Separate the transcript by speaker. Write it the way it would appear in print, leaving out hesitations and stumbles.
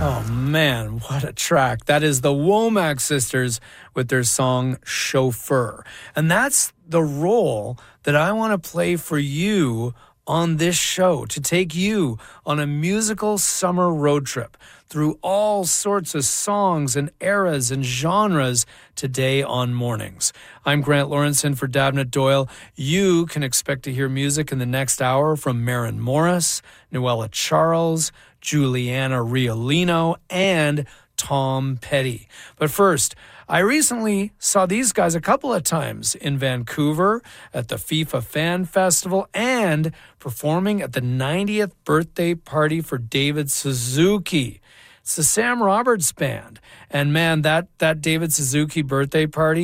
Speaker 1: Oh man, what a track. That is the Womack Sisters with their song Chauffeur. And that's the role that I want to play for you on this show, to take you on a musical summer road trip through all sorts of songs and eras and genres today on Mornings. I'm Grant Lawrenson for Dabnett Doyle. You can expect to hear music in the next hour from Maren Morris, Noella Charles, Juliana Riolino, and Tom Petty. But first, I recently saw these guys a couple of times in Vancouver at the FIFA Fan Festival and performing at the 90th birthday party for David Suzuki. It's the Sam Roberts Band. And man, that David Suzuki birthday party